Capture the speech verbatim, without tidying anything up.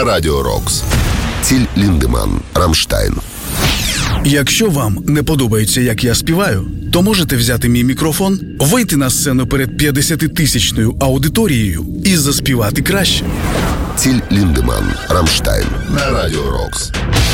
на Радіо Рокс. Тіль Ліндеман, Рамштайн. Якщо вам не подобається, як я співаю, то можете взяти мій мікрофон, вийти на сцену перед п'ятдесятитисячною аудиторією і заспівати краще. Тіль Ліндеман, Рамштайн на Радіо Рокс.